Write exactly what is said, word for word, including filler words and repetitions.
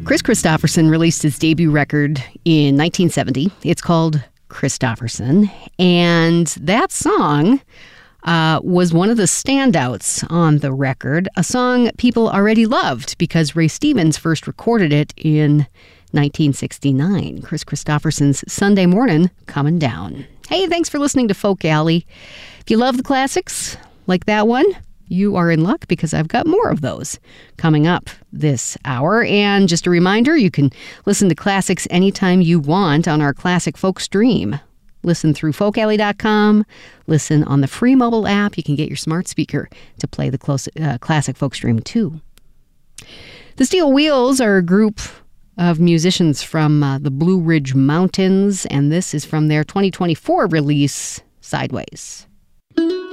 Kris Kristofferson released his debut record in nineteen seventy. It's called Kristofferson, and that song uh, was one of the standouts on the record, a song people already loved because Ray Stevens first recorded it in nineteen sixty-nine. Kris Kristofferson's Sunday Morning Comin' Down. Hey, thanks for listening to Folk Alley. If you love the classics like that one, you are in luck because I've got more of those coming up this hour. And just a reminder, you can listen to classics anytime you want on our Classic Folk stream. Listen through folk alley dot com. Listen on the free mobile app. You can get your smart speaker to play the close, uh, Classic Folk stream too. The Steel Wheels are a group of musicians from uh, the Blue Ridge Mountains, and this is from their twenty twenty-four release, Sideways.